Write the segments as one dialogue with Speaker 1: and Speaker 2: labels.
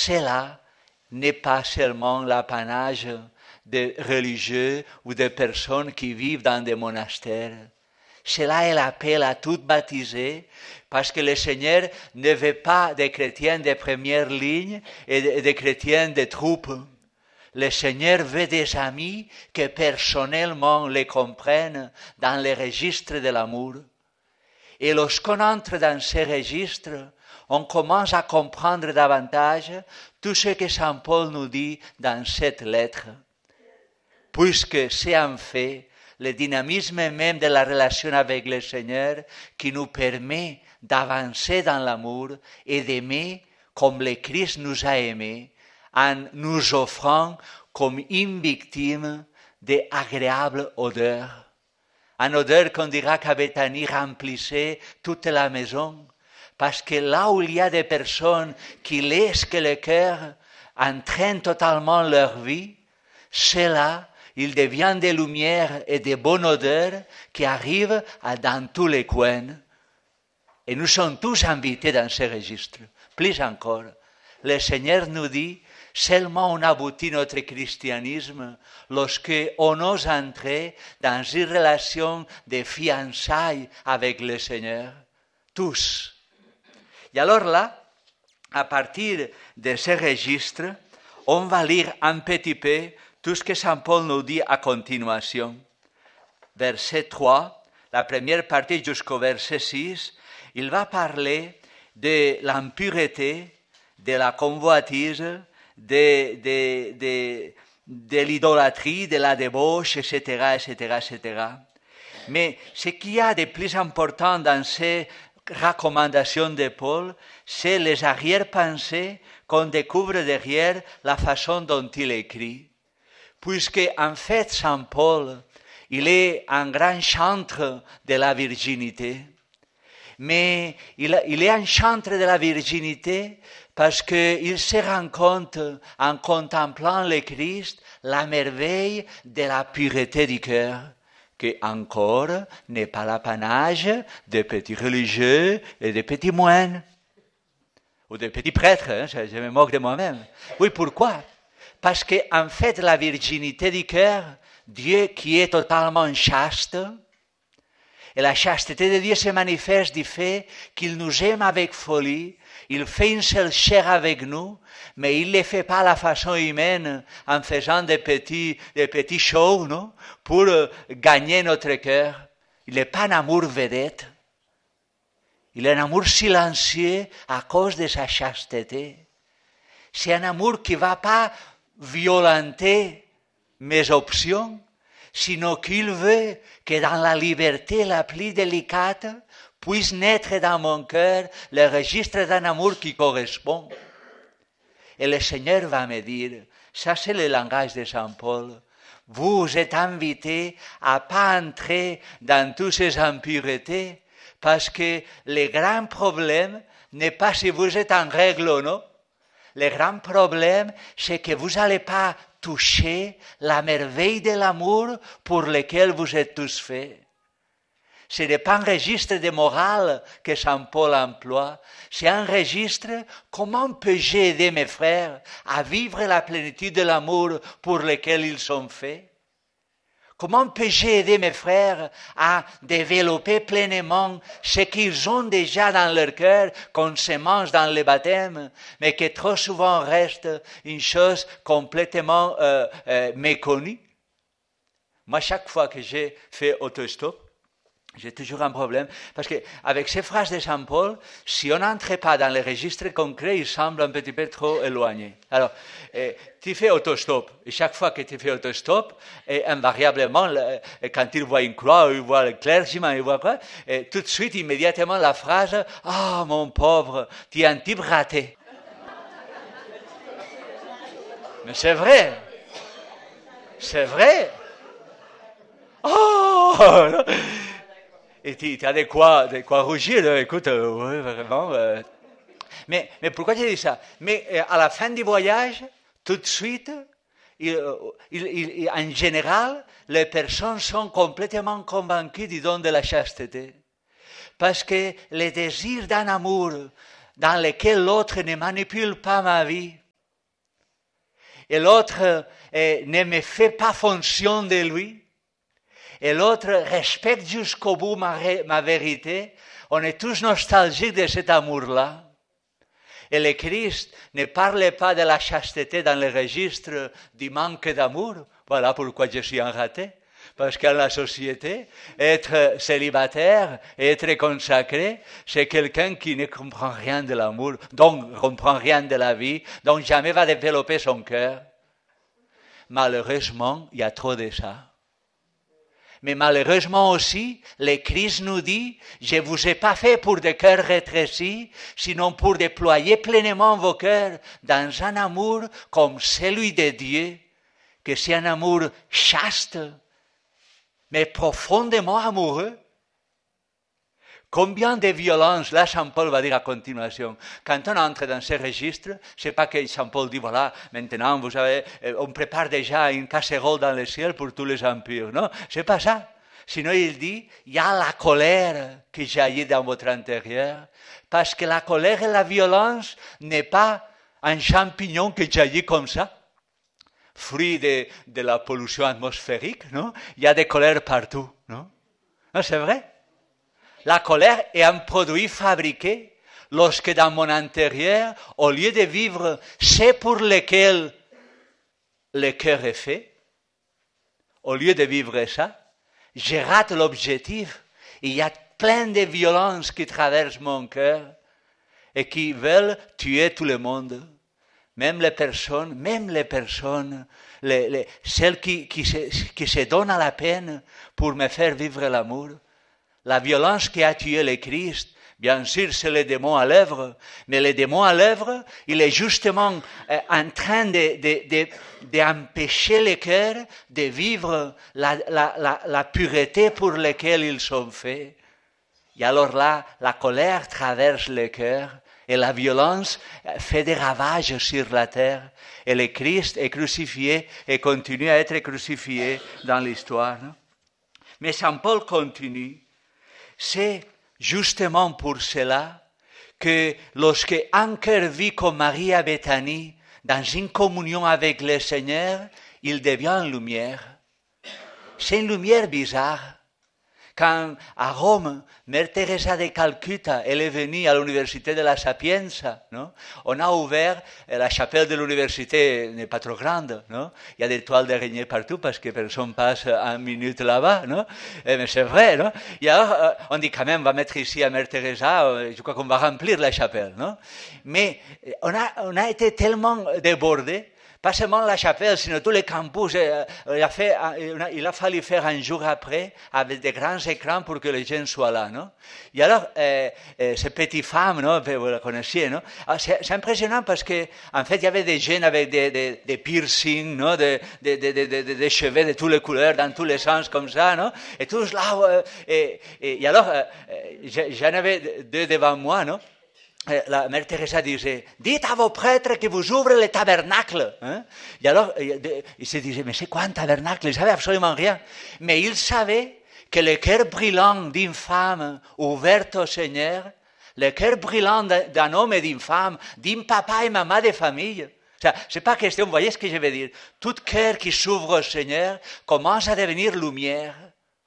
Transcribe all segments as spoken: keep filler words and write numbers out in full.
Speaker 1: cela n'est pas seulement l'apanage des religieux ou des personnes qui vivent dans des monastères. Cela est l'appel à tout baptiser, parce que le Seigneur ne veut pas des chrétiens de première ligne et des chrétiens de troupes. Le Seigneur veut des amis qui personnellement les comprennent dans les registres de l'amour. Et lorsqu'on entre dans ces registres, on commence à comprendre davantage tout ce que Saint Paul nous dit dans cette lettre. Puisque c'est en fait le dynamisme même de la relation avec le Seigneur qui nous permet d'avancer dans l'amour et d'aimer comme le Christ nous a aimés, en nous offrant comme une victime d'agréable odeur. Une odeur qu'on dira qu'à Béthanie remplissait toute la maison. Parce que là où il y a des personnes qui laissent que le cœur entraîne totalement leur vie, c'est là, il devient des lumières et des bonnes odeurs qui arrivent à, dans tous les coins. Et nous sommes tous invités dans ce registre. Plus encore, le Seigneur nous dit, seulement on aboutit notre christianisme lorsque on ose entrer dans une relation de fiançailles avec le Seigneur. Tous. Et alors là, à partir de ce registre, on va lire un petit peu tout ce que Saint Paul nous dit à continuation. Verset trois, la première partie jusqu'au verset six, il va parler de l'impureté, de la convoitise, de, de, de, de l'idolâtrie, de la débauche, et cetera, et cetera, et cetera. Mais ce qu'il y a de plus important dans ces recommandations de Paul, c'est les arrière-pensées qu'on découvre derrière la façon dont il écrit. Puisque, en fait, Saint Paul, il est un grand chantre de la virginité. Mais il, il est un chantre de la virginité parce qu'il se rend compte, en contemplant le Christ, la merveille de la pureté du cœur, qui encore n'est pas l'apanage des petits religieux et des petits moines, ou des petits prêtres, hein, je, je me moque de moi-même. Oui, pourquoi? Parce qu'en fait, la virginité du cœur, Dieu qui est totalement chaste, et la chasteté de Dieu se manifeste du fait qu'il nous aime avec folie, il fait une seule chair avec nous, mais il ne le fait pas à la façon humaine en faisant des petits, des petits shows, non? Pour euh, gagner notre cœur. Il n'est pas un amour vedette. Il est un amour silencieux à cause de sa chasteté. C'est un amour qui ne va pas violenter mes options, sinon qu'il veut que dans la liberté la plus délicate puisse naître dans mon cœur le registre d'un amour qui correspond. Et le Seigneur va me dire, ça c'est le langage de Saint Paul, vous êtes invités à ne pas entrer dans toutes ces impuretés, parce que le grand problème n'est pas si vous êtes en règle ou non. Le grand problème, c'est que vous n'allez pas toucher la merveille de l'amour pour lequel vous êtes tous faits. Ce n'est pas un registre de morale que Saint Paul emploie, c'est un registre comment peux-je aider mes frères à vivre la plénitude de l'amour pour lequel ils sont faits. Comment peux-je aider mes frères à développer pleinement ce qu'ils ont déjà dans leur cœur, qu'on se mange dans le baptême, mais qui trop souvent reste une chose complètement euh, euh, méconnue. Moi, chaque fois que j'ai fait autostop, j'ai toujours un problème, parce qu'avec ces phrases de Saint Paul, si on n'entre pas dans les registres concrets, il semble un petit peu trop éloigné. Alors, eh, tu fais autostop, et chaque fois que tu fais autostop, et invariablement, et quand il voit une croix, ou il voit le clergyman, il voit quoi, et tout de suite, immédiatement, la phrase « Ah, oh, mon pauvre, tu es un type raté ». Mais c'est vrai, c'est vrai. Oh et tu as de quoi, de quoi rougir, écoute, euh, oui, vraiment. Euh. Mais, mais pourquoi tu dis ça? Mais euh, à la fin du voyage, tout de suite, il, il, il, en général, les personnes sont complètement convaincues du don de la chasteté. Parce que le désir d'un amour dans lequel l'autre ne manipule pas ma vie, et l'autre eh, ne me fait pas fonction de lui, et l'autre respecte jusqu'au bout ma, ma vérité, on est tous nostalgiques de cet amour-là. Et le Christ ne parle pas de la chasteté dans le registre du manque d'amour. Voilà pourquoi je suis un raté. Parce que dans la société, être célibataire, être consacré, c'est quelqu'un qui ne comprend rien de l'amour, donc ne comprend rien de la vie, donc jamais va développer son cœur. Malheureusement, il y a trop de ça. Mais malheureusement aussi, le Christ nous dit, je ne vous ai pas fait pour des cœurs rétrécis, sinon pour déployer pleinement vos cœurs dans un amour comme celui de Dieu, que c'est un amour chaste, mais profondément amoureux. Combien de violences, là Saint Paul va dire à continuation, quand on entre dans ce registre, c'est pas que Saint Paul dit, voilà, maintenant, vous savez, on prépare déjà une casserole dans le ciel pour tous les empires. Non, c'est pas ça. Sinon, il dit, il y a la colère qui jaillit dans votre intérieur, parce que la colère et la violence n'est pas un champignon qui jaillit comme ça, fruit de, de la pollution atmosphérique, non? Il y a des colères partout, non? Non, c'est vrai? La colère est un produit fabriqué lorsque dans mon intérieur, au lieu de vivre ce pour lequel le cœur est fait, au lieu de vivre ça, je rate l'objectif. Il y a plein de violences qui traversent mon cœur et qui veulent tuer tout le monde. Même les personnes, même les personnes, les, les, celles qui, qui, se, qui se donnent à la peine pour me faire vivre l'amour. La violence qui a tué le Christ, bien sûr, c'est le démon à l'œuvre, mais le démon à l'œuvre, il est justement euh, en train de, de, de, d'empêcher le cœur de vivre la, la, la, la pureté pour laquelle ils sont faits. Et alors là, la colère traverse le cœur et la violence fait des ravages sur la terre. Et le Christ est crucifié et continue à être crucifié dans l'histoire. Mais Saint Paul continue. C'est justement pour cela que lorsque un cœur vit comme Marie à Béthanie, dans une communion avec le Seigneur, il devient une lumière. C'est une lumière bizarre. Quand à Rome, Mère Teresa de Calcutta, elle est venue à l'université de la Sapienza, non? On a ouvert, la chapelle de l'université n'est pas trop grande, non? Il y a des toiles d'araignée partout parce que personne passe une minute là-bas, non? Et, mais c'est vrai, non? Et alors, on dit quand même, on va mettre ici à Mère Teresa, je crois qu'on va remplir la chapelle, non? Mais on a, on a été tellement débordés. Pas seulement la chapelle, sinon tous les campus. Euh, il, a fait, euh, il a fallu faire un jour après avec des grands écrans pour que les gens soient là, non? Et alors, euh, euh, ces petites femmes, non? Vous la connaissiez, non? C'est, c'est impressionnant parce que, en fait, il y avait des jeunes avec des, des, des piercings, non? Des, des, des, des, des, des cheveux de toutes les couleurs, dans tous les sens, comme ça, non? Et tous là, euh, et, et, et alors, euh, j'en avais deux devant moi, non? La Mère Teresa disait, dites à vos prêtres que vous ouvrent le tabernacle. Hein? Et alors, il se disait, mais c'est quoi un tabernacle? Ils ne savaient absolument rien. Mais ils savaient que le cœur brillant d'une femme ouverte au Seigneur, le cœur brillant d'un homme et d'une femme, d'un papa et maman de famille, ce n'est pas question, vous voyez ce que je veux dire? Tout cœur qui s'ouvre au Seigneur commence à devenir lumière.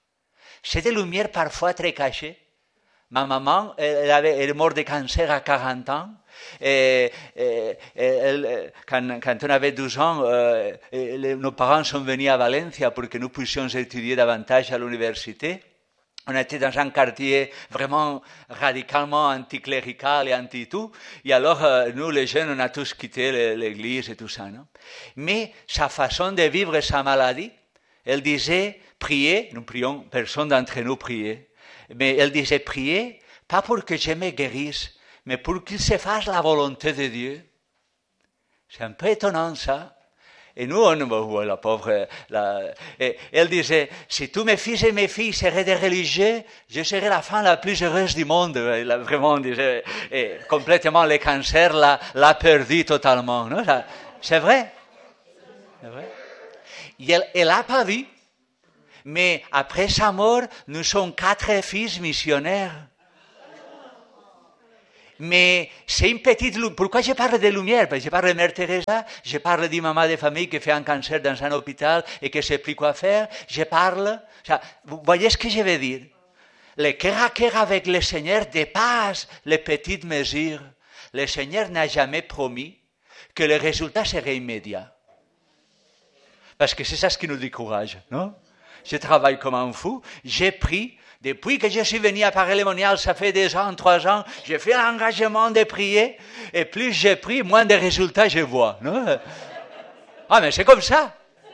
Speaker 1: C'est des lumières parfois très cachées. Ma maman, elle, avait, elle est morte de cancer à quarante ans. Et, et, et elle, quand, quand on avait douze ans, euh, les, nos parents sont venus à Valencia pour que nous puissions étudier davantage à l'université. On était dans un quartier vraiment radicalement anticlérical et anti-tout. Et alors, euh, nous, les jeunes, on a tous quitté l'église et tout ça. Non? Mais sa façon de vivre sa maladie, elle disait, priez, nous prions, personne d'entre nous priait. Mais elle disait, priez, pas pour que je me guérisse, mais pour qu'il se fasse la volonté de Dieu. C'est un peu étonnant, ça. Et nous, on voit la pauvre, la, et elle disait, si tous mes fils et mes filles seraient des religieux, je serais la femme la plus heureuse du monde. Elle a vraiment, disait, et complètement, le cancer l'a, l'a perdu totalement. Non? C'est vrai. C'est vrai. Et elle n'a pas vu. Mais après sa mort, nous sommes quatre fils missionnaires. Mais c'est une petite lumière. Pourquoi je parle de lumière? Parce que je parle de Mère Teresa, je parle d'une maman de famille qui fait un cancer dans un hôpital et qui ne sait plus quoi faire. Je parle... Vous voyez ce que je veux dire? Le cœur à cœur avec le Seigneur dépasse les petites mesures. Le Seigneur n'a jamais promis que le résultat serait immédiat. Parce que c'est ça ce qui nous décourage, non? Je travaille comme un fou, j'ai pris... Depuis que je suis venu à Paris-Lémonial, ça fait deux ans, trois ans, j'ai fait l'engagement de prier, et plus j'ai pris, moins de résultats je vois. Non? Ah, mais c'est comme ça.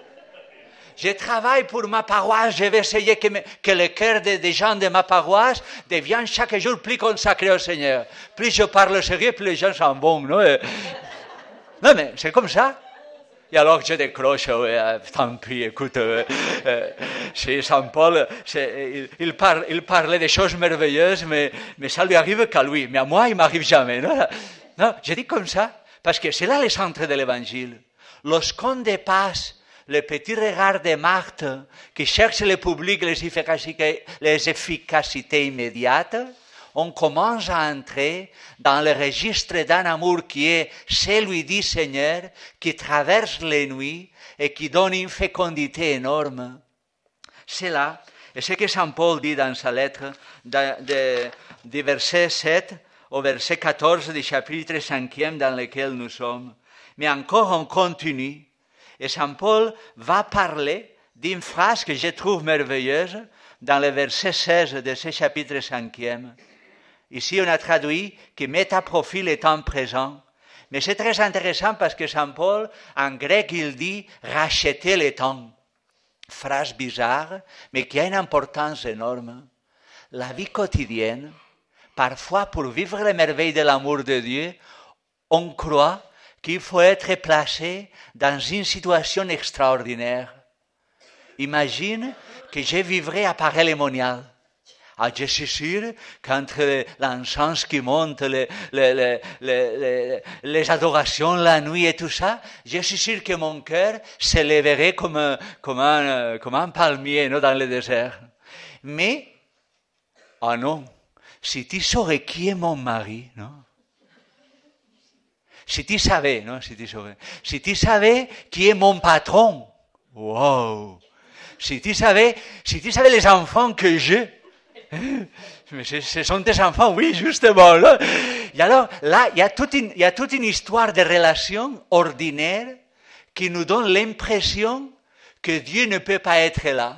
Speaker 1: Je travaille pour ma paroisse, je vais essayer que, me, que le cœur des, des gens de ma paroisse devienne chaque jour plus consacré au Seigneur. Plus je parle sérieux, plus les gens sont bons. Non, non mais c'est comme ça. Et alors je décroche, ouais, tant pis, écoute, euh, euh, c'est Saint Paul, c'est, il, il, parle, il parlait des choses merveilleuses, mais, mais ça lui arrive qu'à lui. Mais à moi, il ne m'arrive jamais. Non, non, je dis comme ça, parce que c'est là le centre de l'Évangile. Lorsqu'on dépasse le petit regard de Marthe, qui cherche le public, les efficacités, les efficacités immédiates, on commence à entrer dans le registre d'un amour qui est celui du Seigneur, qui traverse les nuits et qui donne une fécondité énorme. C'est là, et ce que Saint Paul dit dans sa lettre, de, de, du verset sept au verset quatorze du chapitre cinquième dans lequel nous sommes. Mais encore on continue, et Saint Paul va parler d'une phrase que je trouve merveilleuse dans le verset seize de ce chapitre cinquième. Ici, on a traduit que met à profit le temps présent. Mais c'est très intéressant parce que Saint Paul, en grec, il dit « racheter le temps ». Phrase bizarre, mais qui a une importance énorme. La vie quotidienne, parfois pour vivre les merveilles de l'amour de Dieu, on croit qu'il faut être placé dans une situation extraordinaire. Imagine que je vivrais à Paris-Lémonial. Ah, je suis sûr qu'entre l'encens qui monte, les, les, les, les, les adorations, la nuit et tout ça, je suis sûr que mon cœur s'élèverait comme un, comme un, comme un palmier, non, dans le désert. Mais, ah non, si tu saurais qui est mon mari, non? Si tu savais, non, si tu savais, si tu savais qui est mon patron, wow! Si tu savais, si tu savais les enfants que j'ai, mais ce, ce sont tes enfants, oui, justement. Là. Et alors, là, il y, a toute une, il y a toute une histoire de relations ordinaires qui nous donne l'impression que Dieu ne peut pas être là.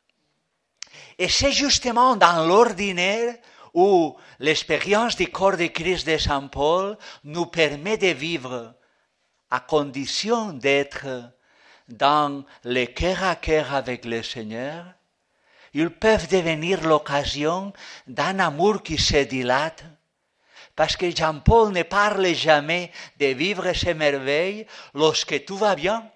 Speaker 1: Et c'est justement dans l'ordinaire où l'expérience du corps de Christ de Saint Paul nous permet de vivre à condition d'être dans le cœur à cœur avec le Seigneur. Ils peuvent devenir l'occasion d'un amour qui se dilate. Parce que Jean-Paul ne parle jamais de vivre ces merveilles lorsque tout va bien.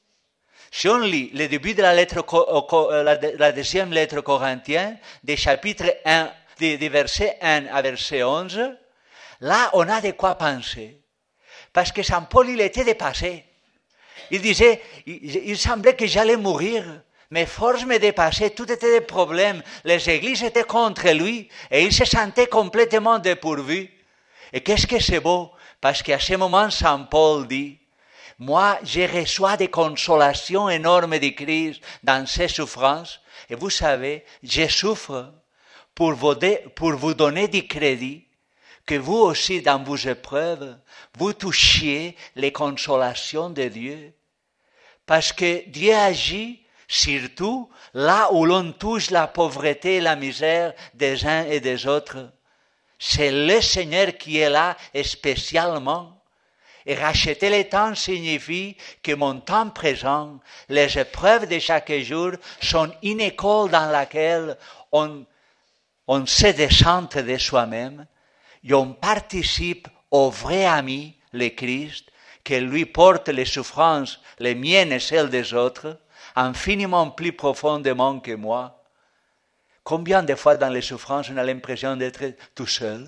Speaker 1: Si on lit le début de la, lettre, la, la deuxième lettre aux Corinthiens, des chapitres un, des, des versets un à verset onze, là on a de quoi penser. Parce que Saint-Paul, il était dépassé. Il disait, il, il semblait que j'allais mourir. Mes forces me dépassaient, tout était des problèmes. Les églises étaient contre lui et il se sentait complètement dépourvu. Et qu'est-ce que c'est beau? Parce qu'à ce moment, Saint Paul dit, moi, je reçois des consolations énormes de Christ dans ses souffrances. Et vous savez, je souffre pour vous, de, pour vous donner du crédit que vous aussi, dans vos épreuves, vous touchiez les consolations de Dieu. Parce que Dieu agit surtout là où l'on touche la pauvreté et la misère des uns et des autres. C'est le Seigneur qui est là spécialement. Et racheter le temps signifie que mon temps présent, les épreuves de chaque jour sont une école dans laquelle on, on se descend de soi-même et on participe au vrai ami, le Christ, qui lui porte les souffrances, les miennes et celles des autres, infiniment plus profondément que moi. Combien de fois dans les souffrances on a l'impression d'être tout seul?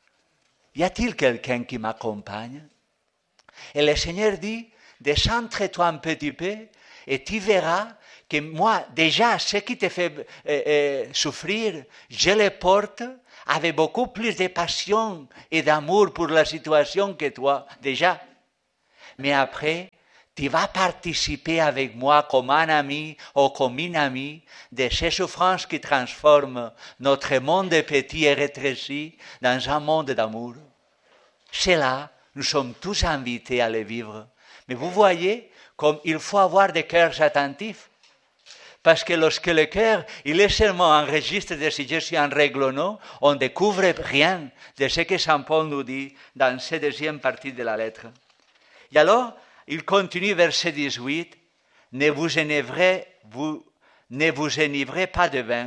Speaker 1: Y a-t-il quelqu'un qui m'accompagne? Et le Seigneur dit, décentre-toi un petit peu et tu verras que moi, déjà, ce qui te fait euh, euh, souffrir, je le porte avait beaucoup plus de passion et d'amour pour la situation que toi, déjà. Mais après, tu vas participer avec moi comme un ami ou comme une amie de ces souffrances qui transforment notre monde petit et rétréci dans un monde d'amour. C'est là, nous sommes tous invités à le vivre. Mais vous voyez, comme il faut avoir des cœurs attentifs. Parce que lorsque le cœur, il est seulement un registre de si je suis en règle ou non, on ne découvre rien de ce que Saint Paul nous dit dans cette deuxième partie de la lettre. Et alors, il continue verset dix-huit, ne vous enivrez, vous, ne vous enivrez pas de vin.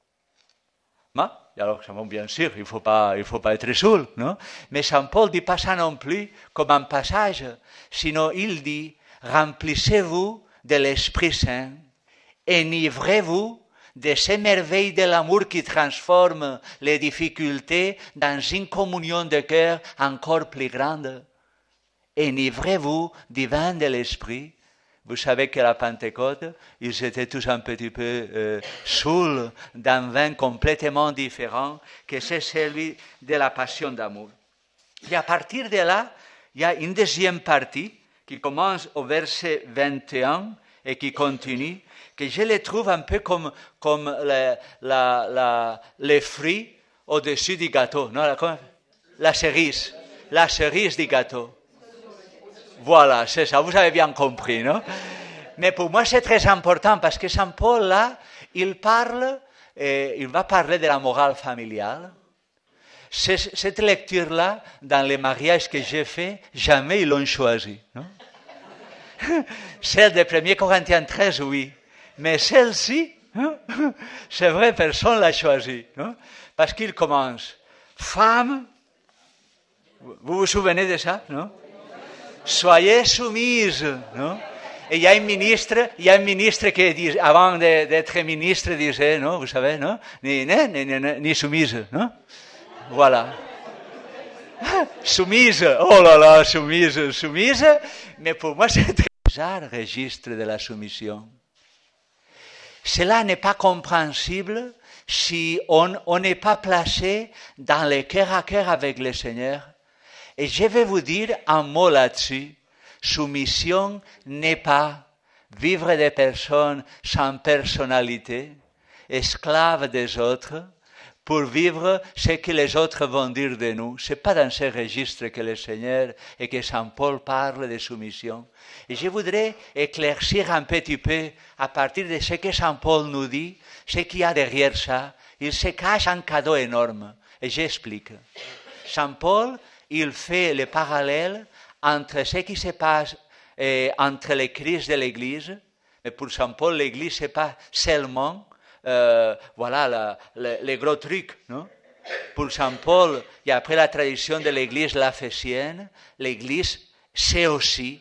Speaker 1: Non? Et alors, bien sûr, il ne faut pas, il faut pas être saoul, non? Mais Saint Paul ne dit pas ça non plus comme un passage, sinon il dit, remplissez-vous de l'Esprit Saint. Enivrez-vous de ces merveilles de l'amour qui transforment les difficultés dans une communion de cœur encore plus grande. Enivrez-vous du vin de l'Esprit. Vous savez qu'à la Pentecôte, ils étaient tous un petit peu euh, saouls d'un vin complètement différent que c'est celui de la passion d'amour. Et à partir de là, il y a une deuxième partie qui commence au verset vingt et un et qui continue, que je les trouve un peu comme, comme la, la, la, les fruits au-dessus du gâteau. Non, la, la cerise. La cerise du gâteau. Voilà, c'est ça, vous avez bien compris, non? Mais pour moi, c'est très important parce que Saint Paul, là, il parle, eh, il va parler de la morale familiale. C'est, cette lecture-là, dans les mariages que j'ai faits, jamais ils l'ont choisi, non? Celle de premier Corinthiens treize, oui. Mais celle-ci, hein, c'est vrai, personne ne l'a choisie. Hein, parce qu'il commence. Femme, vous vous souvenez de ça, non? Soyez soumise, non? Et il y a un ministre, il y a un ministre qui, dit, avant d'être ministre, disait, non, vous savez, non? Ni, ni, ni, ni, ni soumise, non? Voilà. Soumise, oh là là, soumise, soumise. Mais pour moi, c'est très bizarre le registre de la soumission. Cela n'est pas compréhensible si on n'est pas placé dans le cœur à cœur avec le Seigneur. Et je vais vous dire un mot là-dessus. Soumission n'est pas vivre des personnes sans personnalité, esclaves des autres, pour vivre ce que les autres vont dire de nous. Ce n'est pas dans ce registre que le Seigneur et que Saint Paul parle de soumission. Et je voudrais éclaircir un petit peu, à partir de ce que Saint Paul nous dit, ce qu'il y a derrière ça. Il se cache un cadeau énorme. Et j'explique. Saint Paul, il fait le parallèle entre ce qui se passe eh, entre les crises de l'Église. Mais pour Saint Paul, l'Église, ce n'est pas seulement Euh, voilà la, la, les gros trucs, non? Pour Saint Paul, et après la tradition de l'Église laphésienne, l'Église, c'est aussi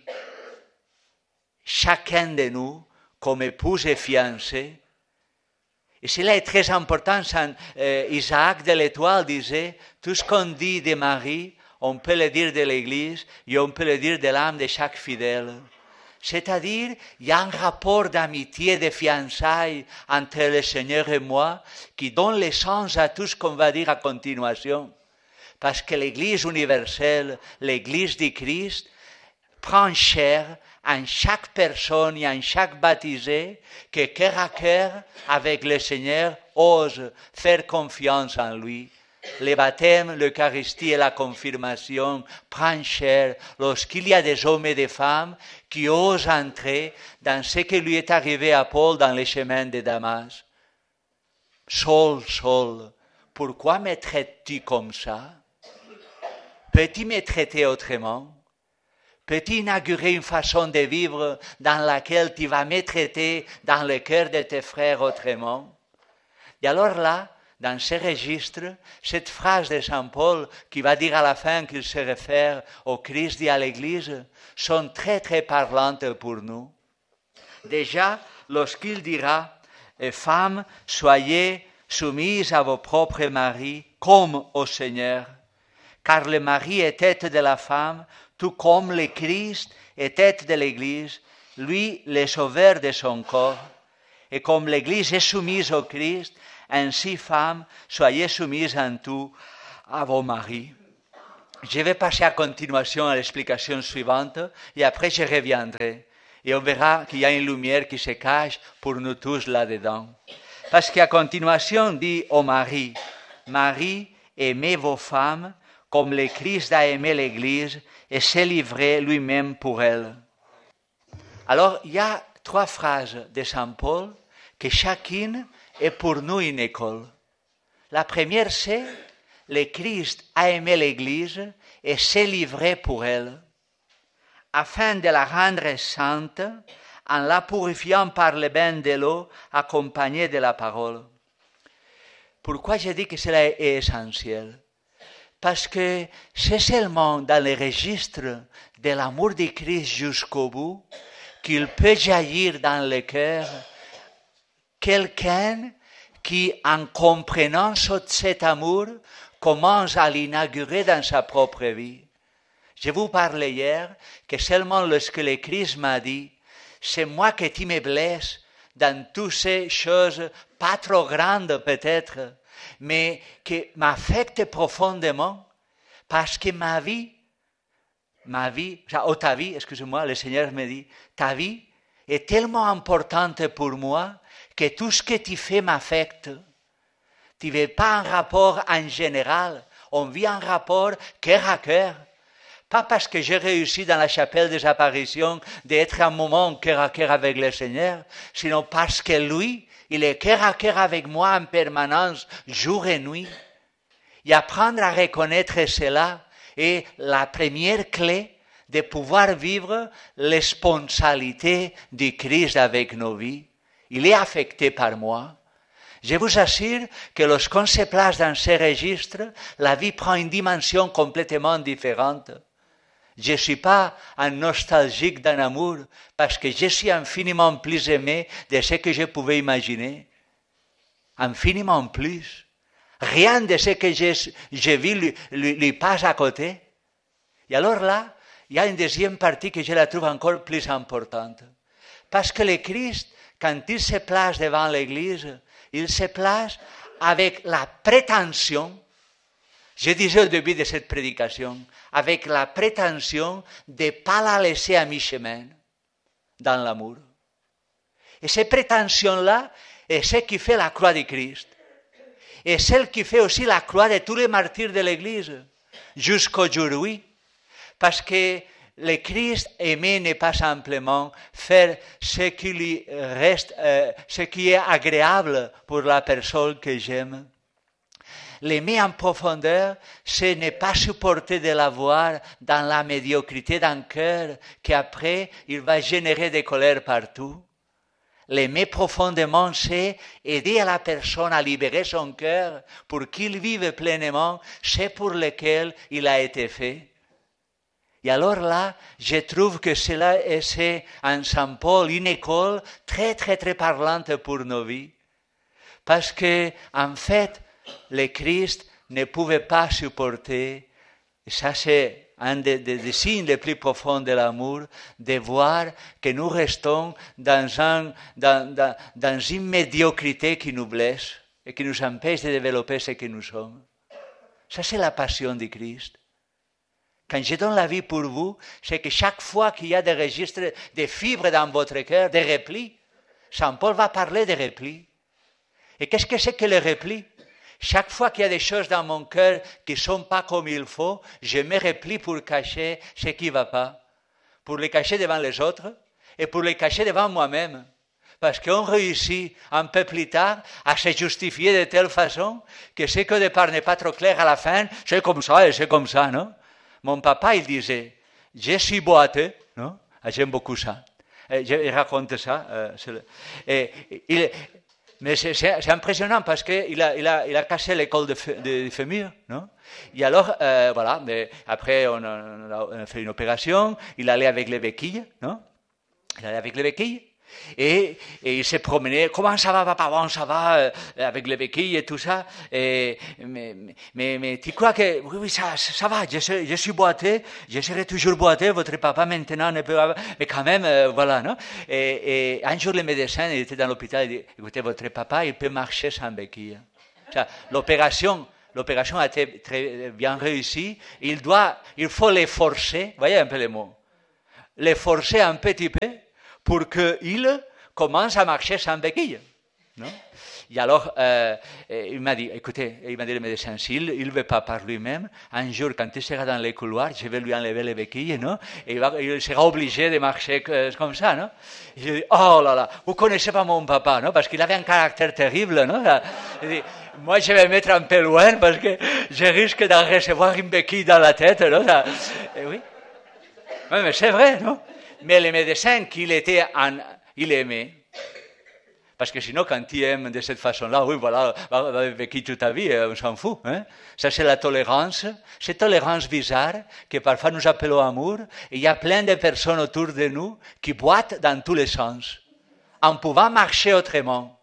Speaker 1: chacun de nous, comme épouse et fiancé. Et cela est très important. Saint, euh, Isaac de l'Étoile disait, tout ce qu'on dit de Marie, on peut le dire de l'Église et on peut le dire de l'âme de chaque fidèle. C'est-à-dire, il y a un rapport d'amitié, de fiançailles entre le Seigneur et moi qui donne le sens à tout ce qu'on va dire à continuation. Parce que l'Église universelle, l'Église du Christ, prend chair en chaque personne et en chaque baptisé qui, cœur à cœur, avec le Seigneur, ose faire confiance en lui. Le baptême, l'Eucharistie et la confirmation prennent chair lorsqu'il y a des hommes et des femmes qui osent entrer dans ce qui lui est arrivé à Paul dans les chemins de Damas. Saul, Saul, pourquoi me traites-tu comme ça? Peux-tu me traiter autrement? Peux-tu inaugurer une façon de vivre dans laquelle tu vas me traiter dans le cœur de tes frères autrement? Et alors là, dans ce registre, cette phrase de Saint Paul qui va dire à la fin qu'il se réfère au Christ et à l'Église sont très très parlantes pour nous. Déjà, lorsqu'il dira « Femmes, soyez soumises à vos propres maris comme au Seigneur, car le mari est tête de la femme, tout comme le Christ est tête de l'Église, lui le sauveur de son corps. Et comme l'Église est soumise au Christ, Ainsi, femmes, soyez soumises en tout à vos maris. Je vais passer à continuation à l'explication suivante et après je reviendrai. Et on verra qu'il y a une lumière qui se cache pour nous tous là-dedans. Parce qu'à continuation, dit au mari, « Marie, aimez vos femmes comme le Christ a aimé l'Église et s'est livré lui-même pour elle. » Alors, il y a trois phrases de Saint Paul que chacune est pour nous une école. La première, c'est « Le Christ a aimé l'Église et s'est livré pour elle, afin de la rendre sainte en la purifiant par le bain de l'eau accompagné de la parole. » Pourquoi je dis que cela est essentiel? Parce que c'est seulement dans le registre de l'amour de Christ jusqu'au bout qu'il peut jaillir dans le cœur quelqu'un qui, en comprenant cet amour, commence à l'inaugurer dans sa propre vie. Je vous parlais hier que seulement lorsque le Christ m'a dit « C'est moi que tu me blesses dans toutes ces choses pas trop grandes peut-être, mais qui m'affectent profondément parce que ma vie, ma vie, ou ta vie, excusez-moi, le Seigneur me dit « Ta vie est tellement importante pour moi que tout ce que tu fais m'affecte. » Tu ne veux pas un rapport en général, on vit un rapport cœur à cœur. Pas parce que j'ai réussi dans la chapelle des apparitions d'être un moment cœur à cœur avec le Seigneur, sinon parce que lui, il est cœur à cœur avec moi en permanence, jour et nuit. Et apprendre à reconnaître cela est la première clé de pouvoir vivre la responsabilité du Christ avec nos vies. Il est affecté par moi. Je vous assure que lorsqu'on se place dans ces registres, la vie prend une dimension complètement différente. Je ne suis pas un nostalgique d'un amour parce que je suis infiniment plus aimé de ce que je pouvais imaginer. Infiniment plus. Rien de ce que j'ai vu lui, lui, lui passe à côté. Et alors là, il y a une deuxième partie que je la trouve encore plus importante. Parce que le Christ, quand il se place devant l'Église, il se place avec la prétention, je disais au début de cette prédication, avec la prétention de ne pas la laisser à mi-chemin dans l'amour. Et cette prétention-là est ce qui fait la croix de Christ. Et celle qui fait aussi la croix de tous les martyrs de l'Église, jusqu'aujourd'hui. Parce que le Christ aimé n'est pas simplement faire ce qui lui reste, euh, ce qui est agréable pour la personne que j'aime. L'aimer en profondeur, c'est ne pas supporter de la voir dans la médiocrité d'un cœur qu'après il va générer des colères partout. L'aimer profondément, c'est aider à la personne à libérer son cœur pour qu'il vive pleinement ce pour lequel il a été fait. Et alors là, je trouve que cela c'est en Saint Paul une école très très très parlante pour nos vies. Parce que, en fait, le Christ ne pouvait pas supporter, et ça c'est un des, des, des signes les plus profonds de l'amour, de voir que nous restons dans, un, dans, dans, dans une médiocrité qui nous blesse et qui nous empêche de développer ce que nous sommes. Ça c'est la passion du Christ. Quand je donne la vie pour vous, c'est que chaque fois qu'il y a des registres de fibres dans votre cœur, des replis, Saint Paul va parler des replis. Et qu'est-ce que c'est que les replis? Chaque fois qu'il y a des choses dans mon cœur qui ne sont pas comme il faut, je me replie pour cacher ce qui ne va pas. Pour les cacher devant les autres et pour les cacher devant moi-même. Parce qu'on réussit un peu plus tard à se justifier de telle façon que ce qu'au départ n'est pas trop clair à la fin, c'est comme ça et c'est comme ça, non? Mon papa, il disait, je suis boiteux, non? J'aime beaucoup ça. Je raconte ça. Euh, et, il, mais c'est, c'est impressionnant parce qu'il a, il a, il a cassé l'école de, de, de fémur, non? Et alors, euh, voilà, mais après, on a, on a fait une opération, il allait avec les béquilles, non? Il allait avec les béquilles. Et, et il s'est promené. Comment ça va, papa? Bon, ça va, euh, avec les béquilles et tout ça. Et, mais, mais, mais tu crois que oui, oui, ça, ça va. Je suis, je suis boité. Je serai toujours boité. Votre papa maintenant ne peut pas. Mais quand même, euh, voilà, non? Et, et un jour, le médecin, il était dans l'hôpital. Il dit, écoutez, votre papa, il peut marcher sans béquille. L'opération. L'opération a été très bien réussie. Il doit, il faut les forcer. Voyez un peu les mots. Les forcer un petit peu pour qu'il commence à marcher sans béquille. Non? Et alors, euh, il m'a dit, écoutez, il m'a dit le médecin, s'il ne veut pas par lui-même, un jour, quand il sera dans les couloirs, je vais lui enlever les béquilles, non? Et il, va, il sera obligé de marcher comme ça, non? Et je dis, oh là là, vous ne connaissez pas mon papa, non? Parce qu'il avait un caractère terrible, non? Il dit, moi, je vais me mettre un peu loin parce que je risque d'en recevoir une béquille dans la tête, non? Et oui. Oui, mais c'est vrai, non? Mais le médecin qu'il était, en, il aimait. Parce que sinon, quand tu aimes de cette façon-là, oui, voilà, vécu toute ta vie, on s'en fout. Hein? Ça, c'est la tolérance. Cette tolérance bizarre que parfois nous appelons amour. Et il y a plein de personnes autour de nous qui boitent dans tous les sens, en pouvant marcher autrement.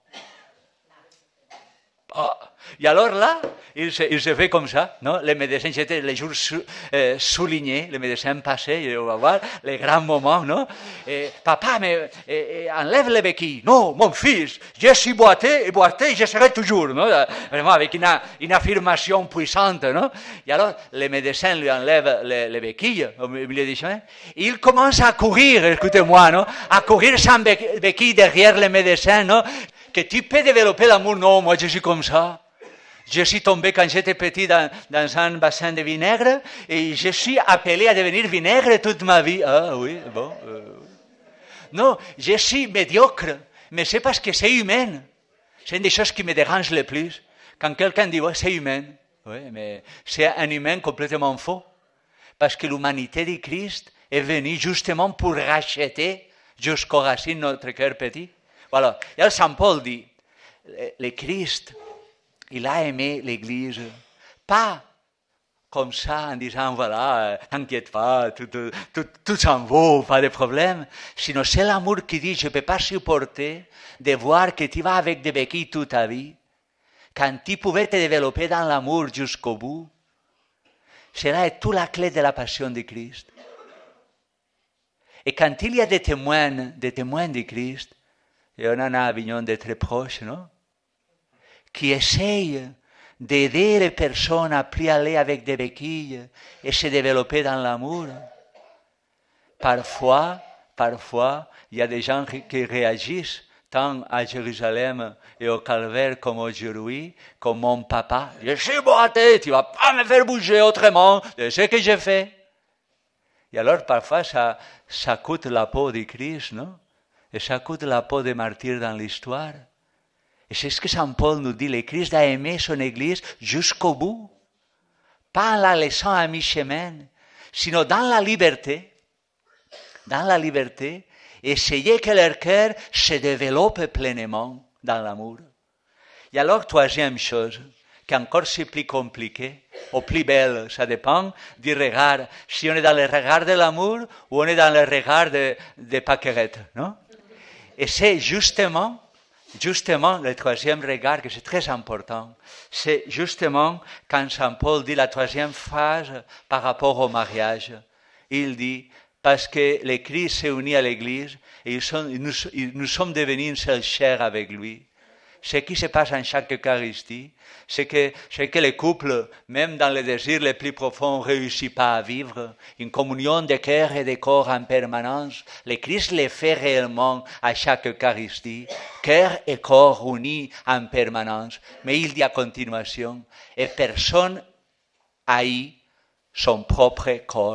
Speaker 1: Oh. Et alors là, il se, il se fait comme ça, non? Les médecins, j'étais les jours sou, euh, soulignés, les médecins passaient, et on va voir les grands moments, non? Et, papa, mais et, et, enlève les béquilles. Non, mon fils, je suis boité, et boité, je serai toujours, non? Vraiment, avec une, une affirmation puissante, non? Et alors, les médecins lui enlèvent les, les béquilles, au milieu du chemin. Il commence à courir, écoutez-moi, non? À courir sans béquilles derrière les médecins, non? Que tu peux développer l'amour, non, moi je suis comme ça. Je suis tombé quand j'étais petit dans, dans un bassin de vinaigre et je suis appelé à devenir vinaigre toute ma vie. Ah oui, bon. Euh... Non, je suis médiocre, mais c'est parce que c'est humain. C'est une des choses qui me dérange le plus. Quand quelqu'un dit, ouais, c'est humain. Oui, mais c'est un humain complètement faux. Parce que l'humanité du Christ est venue justement pour racheter jusqu'aux racines notre cœur petit. Voilà. Et alors Saint Paul dit, le Christ, il a aimé l'Église, pas comme ça en disant, voilà, t'inquiète pas, tout, tout, tout, tout s'en vaut, pas de problème, sinon c'est l'amour qui dit, je ne peux pas supporter de voir que tu vas avec des béquilles toute ta vie, quand tu pouvais te développer dans l'amour jusqu'au bout. Cela est toute la clé de la passion de Christ. Et quand il y a des témoins, des témoins de Christ, et on en a à Avignon de très proches, non? Qui essayent d'aider les personnes à plus aller avec des béquilles et se développer dans l'amour. Parfois, parfois, il y a des gens qui réagissent, tant à Jérusalem et au Calvaire comme aujourd'hui, comme mon papa. Je suis boité, tu ne vas pas me faire bouger autrement de ce que j'ai fait. Et alors, parfois, ça, ça coûte la peau de Christ, non? Et ça coûte la peau des martyrs dans l'histoire. Et c'est ce que Saint Paul nous dit, le Christ a aimé son Église jusqu'au bout. Pas en la laissant à mi-chemin, sinon dans la liberté. Dans la liberté, essayer que leur cœur se développe pleinement dans l'amour. Et alors, troisième chose, qui est encore c'est plus compliqué, ou plus belle, ça dépend du regard. Si on est dans le regard de l'amour ou on est dans le regard de, de paquerettes, non? Et c'est justement, justement le troisième regard que c'est très important. C'est justement quand Saint Paul dit la troisième phrase par rapport au mariage. Il dit, parce que le Christ s'est uni à l'Église et ils sont, nous, nous sommes devenus une seule chair avec lui. Ce qui se passe en chaque Eucharistie, c'est que, c'est que les couples, même dans les désirs les plus profonds, ne réussissent pas à vivre une communion de cœur et de corps en permanence. Le Christ le fait réellement à chaque Eucharistie, cœur et corps unis en permanence. Mais il dit à continuation, et personne haït son propre corps.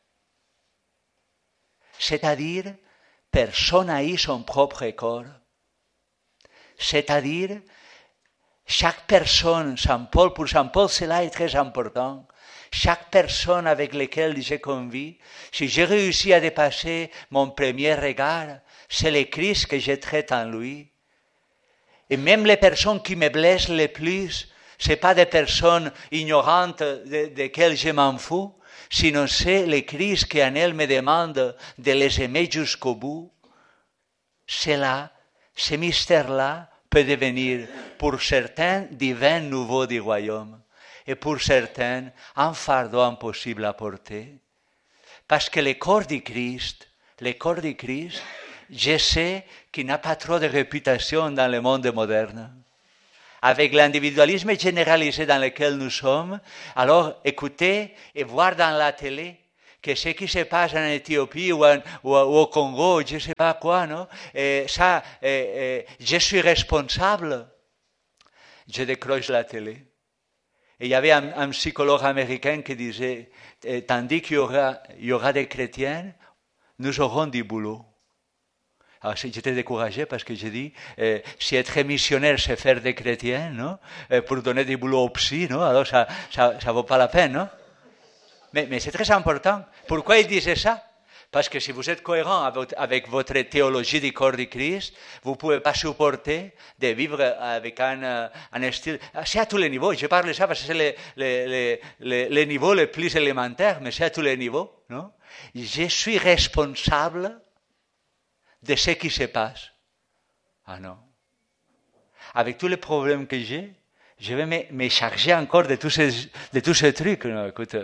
Speaker 1: C'est-à-dire, personne haït son propre corps. C'est-à-dire, chaque personne, Saint Paul, pour Saint Paul, cela est très important. Chaque personne avec laquelle je convis, si j'ai réussi à dépasser mon premier regard, c'est le Christ que je traite en lui. Et même les personnes qui me blessent le plus, ce n'est pas des personnes ignorantes desquelles je m'en fous, sinon c'est le Christ qui en elle me demande de les aimer jusqu'au bout. cela, ce mystère-là peut devenir pour certains divin nouveau du royaume et pour certains un fardeau impossible à porter. Parce que le corps du Christ, le corps du Christ, je sais qu'il n'a pas trop de réputation dans le monde moderne. Avec l'individualisme généralisé dans lequel nous sommes, alors écouter et voir dans la télé que ce qui se passe en Éthiopie ou, en, ou, ou au Congo, je ne sais pas quoi, non? Et ça, et, et, je suis responsable. Je décroche la télé. Et il y avait un, un psychologue américain qui disait, tandis qu'il y aura, il y aura des chrétiens, nous aurons du boulot. Alors j'étais découragé parce que j'ai dit, euh, si être missionnaire, c'est faire des chrétiens, non? Euh, pour donner du boulot aux psy, non? Alors ça ça, ça vaut pas la peine, non? Mais, mais c'est très important. Pourquoi il disait ça? Parce que si vous êtes cohérent avec, avec votre théologie du corps du Christ, vous ne pouvez pas supporter de vivre avec un, un style... C'est à tous les niveaux. Je parle de ça parce que c'est les, les, les, les, les niveaux les plus élémentaires, mais c'est à tous les niveaux, non? Je suis responsable de ce qui se passe. Ah non. Avec tous les problèmes que j'ai, je vais me, me charger encore de tous ces, de tous ces trucs. Non, écoute,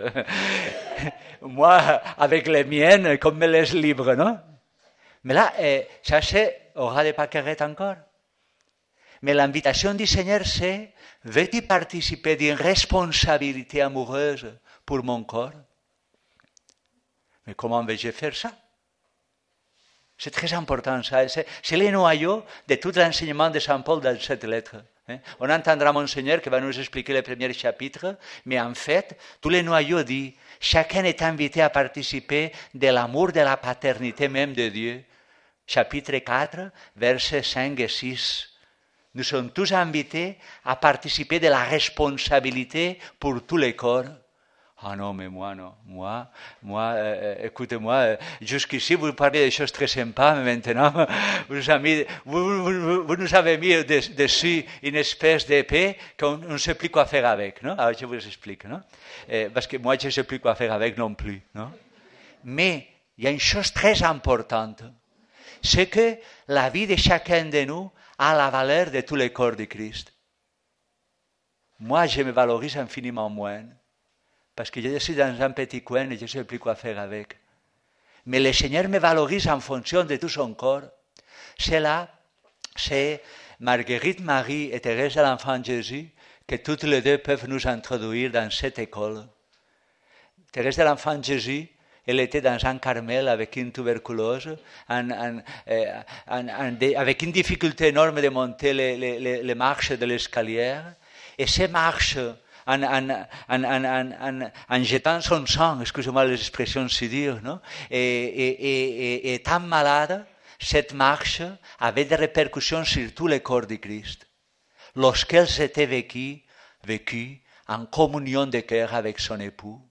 Speaker 1: moi, avec les miennes, comme me laisse libre, non? Mais là, eh, ça c'est, aura des paquerettes encore. Mais l'invitation du Seigneur, c'est, veux-tu participer d'une responsabilité amoureuse pour mon corps? Mais comment vais-je faire ça? C'est très important, ça. C'est, c'est le noyau de tout l'enseignement de Saint Paul dans cette lettre. Hein. On entendra Monseigneur qui va nous expliquer les premiers chapitres, mais en fait, tout le noyau dit, chacun est invité à participer de l'amour de la paternité même de Dieu. Chapitre quatre, versets cinq et six. Nous sommes tous invités à participer de la responsabilité pour tous les corps. Ah non, mais moi, non. Moi, moi, euh, écoutez-moi, euh, jusqu'ici, vous parlez des choses très sympas, mais maintenant, vous nous avez mis, vous, vous, vous nous avez mis des, dessus une espèce d'épée qu'on ne sait plus quoi faire avec, non? Alors, je vous explique, non? Euh, parce que moi, je ne sais plus quoi faire avec non plus, non? Mais, il y a une chose très importante. C'est que la vie de chacun de nous a la valeur de tous les corps de Christ. Moi, je me valorise infiniment moins. Parce que je suis dans un petit coin et je ne sais plus quoi faire avec. Mais le Seigneur me valorise en fonction de tout son corps. C'est là, c'est Marguerite Marie et Thérèse de l'Enfant Jésus que toutes les deux peuvent nous introduire dans cette école. Thérèse de l'Enfant Jésus, elle était dans un Carmel avec une tuberculose, un, un, un, un, avec une difficulté énorme de monter les, les, les marches de l'escalier. Et ces marches... En, en, en, en, en, en jetant son sang, excusez-moi l'expression si dure, non? et, et, et, et étant malade, cette marche avait des répercussions sur tout le corps du Christ. Lorsqu'elle s'était vécue, vécue en communion de cœur avec son époux,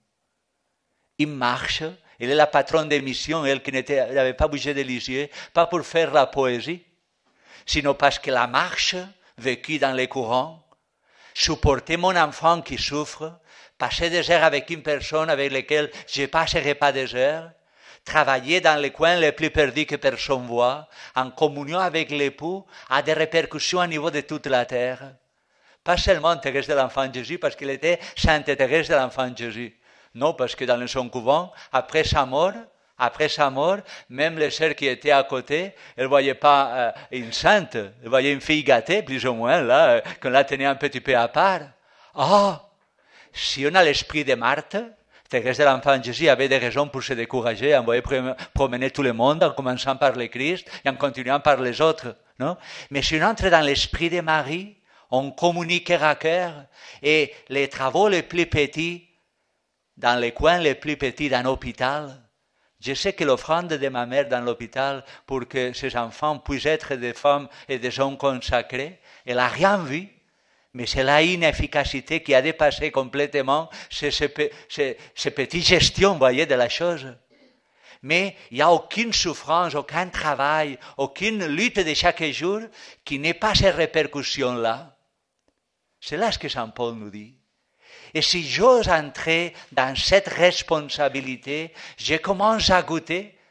Speaker 1: une marche, elle est la patronne des missions, elle qui n'avait pas bougé de Lisieux, pas pour faire la poésie, sinon parce que la marche vécue dans les courants, supporter mon enfant qui souffre, passer des heures avec une personne avec laquelle je ne passerai pas des heures, travailler dans les coins les plus perdus que personne voit, en communion avec l'époux, a des répercussions au niveau de toute la terre. Pas seulement Thérèse de l'Enfant Jésus, parce qu'elle était Sainte Thérèse de l'Enfant Jésus. Non, parce que dans son couvent, après sa mort, Après sa mort, même les sœurs qui étaient à côté, elles ne voyaient pas euh, une sainte, elles voyaient une fille gâtée, plus ou moins, là, euh, qu'on la tenait un petit peu à part. Ah, oh, si on a l'esprit de Marthe, Thérèse de l'Enfant Jésus avait des raisons pour se décourager, envoyer promener tout le monde, en commençant par le Christ et en continuant par les autres. Non? Mais si on entre dans l'esprit de Marie, on communique cœur à cœur, et les travaux les plus petits, dans les coins les plus petits d'un hôpital, je sais que l'offrande de ma mère dans l'hôpital pour que ses enfants puissent être des femmes et des hommes consacrés, elle n'a rien vu, mais c'est là une efficacité qui a dépassé complètement ces, ces, ces, ces petites gestions, vous voyez, de la chose. Mais il n'y a aucune souffrance, aucun travail, aucune lutte de chaque jour qui n'ait pas ces répercussions-là. C'est là ce que Saint Paul nous dit. Et si j'ose entrer dans cette responsabilité, je commence à goûter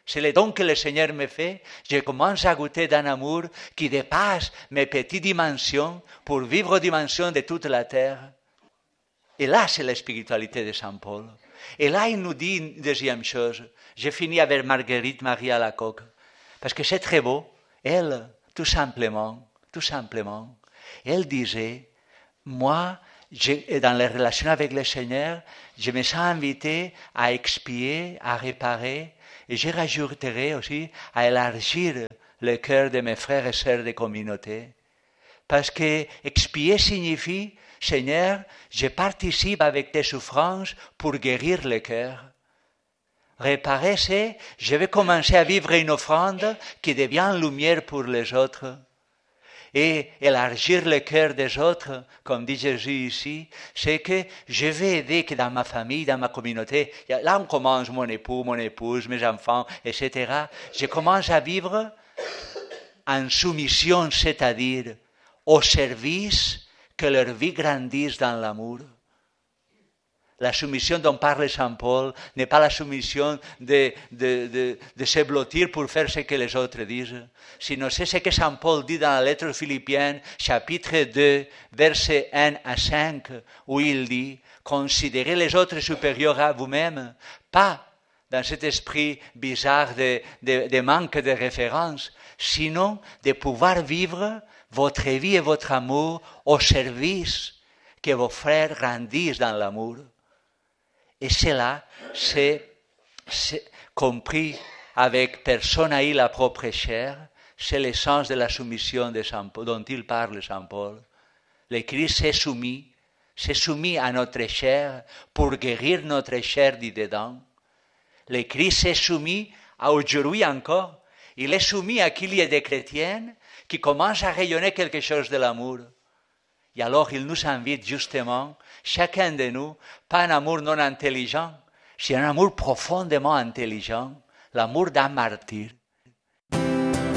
Speaker 1: c'est le don que le Seigneur me fait. Je commence à goûter d'un amour qui dépasse mes petites dimensions pour vivre aux dimensions de toute la terre. Et là, c'est la spiritualité de Saint Paul. Et là, il nous dit une deuxième chose. J'ai fini avec Marguerite Marie Alacoque, parce que c'est très beau. Elle, tout simplement, tout simplement, elle disait, moi, je, dans les relations avec le Seigneur, je me sens invité à expier, à réparer, et je rajouterai aussi à élargir le cœur de mes frères et sœurs de communauté. Parce que expier signifie, Seigneur, je participe avec tes souffrances pour guérir le cœur. Réparer, c'est, je vais commencer à vivre une offrande qui devient lumière pour les autres. Et élargir le cœur des autres, comme dit Jésus ici, c'est que je vais aider que dans ma famille, dans ma communauté, là on commence mon époux, mon épouse, mes enfants, et cetera. Je commence à vivre en soumission, c'est-à-dire au service que leur vie grandisse dans l'amour. La soumission dont parle Saint Paul n'est pas la soumission de, de, de, de se blottir pour faire ce que les autres disent, sinon c'est ce que Saint Paul dit dans la lettre aux Philippiens, chapitre deux, versets un à cinq, où il dit « Considérez les autres supérieurs à vous-même, pas dans cet esprit bizarre de, de, de manque de référence, sinon de pouvoir vivre votre vie et votre amour au service que vos frères grandissent dans l'amour. » Et cela, c'est, c'est compris avec personne à la propre chair, c'est l'essence de la soumission de Saint Paul, dont il parle Saint Paul. Le Christ s'est soumis, s'est soumis à notre chair pour guérir notre chair du dedans. Le Christ s'est soumis à aujourd'hui encore. Il est soumis à qu'il y ait des chrétiens qui commencent à rayonner quelque chose de l'amour. Et alors, il nous invite justement, chacun de nous, pas un amour non intelligent, c'est un amour profondément intelligent, l'amour d'un martyr.